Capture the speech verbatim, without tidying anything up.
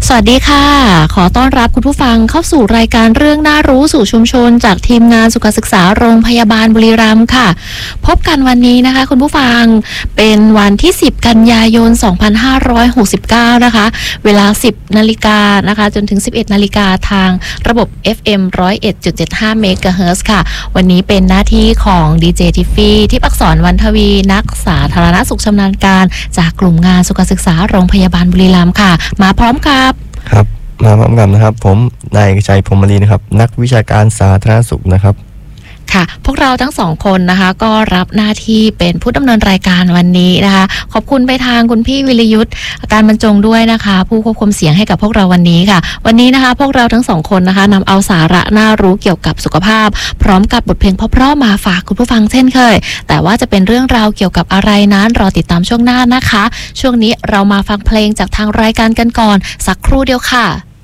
สวัสดีค่ะขอต้อนรับคุณผู้ฟังเข้าสู่รายการเรื่องน่ารู้สู่ชุมชนจากทีมงานสุขศึกษาโรงพยาบาลบุรีรัมย์ค่ะพบกันวันนี้นะคะคุณผู้ฟังเป็นวันที่สิบกันยายนสองพันห้าร้อยหกสิบเก้านะคะเวลา สิบนาฬิกานะคะจนถึง สิบเอ็ดนาฬิกาทางระบบ เอฟ เอ็ม หนึ่งศูนย์เอ็ดจุดเจ็ดห้า เมกะเฮิรตซ์ค่ะวันนี้เป็นหน้าที่ของดีเจทิฟฟี่ที่ปักษรวรรณทวีนักสาธารณสุขชำนาญการจากกลุ่มงานสุขศึกษาโรงพยาบาลบุรีรัมย์ค่ะมาพร้อมกับครับมาพร้อมกันนะครับผมนายเอกชัยพรหมลีนะครับนักวิชาการสาธารณสุขนะครับค่ะพวกเราทั้งสองคนนะคะก็รับหน้าที่เป็นผู้ดำเนินรายการวันนี้นะคะขอบคุณไปทางคุณพี่วิรยุทธ์การบรรจงด้วยนะคะผู้ควบคุมเสียงให้กับพวกเราวันนี้ค่ะวันนี้นะคะพวกเราทั้งสองคนนะคะนำเอาสาระน่ารู้เกี่ยวกับสุขภาพพร้อมกับบทเพลงเพราะๆมาฝากคุณผู้ฟังเช่นเคยแต่ว่าจะเป็นเรื่องราวเกี่ยวกับอะไรนั้นรอติดตามช่วงหน้านะคะช่วงนี้เรามาฟังเพลงจากทางรายการกันก่อนสักครู่เดียวค่ะ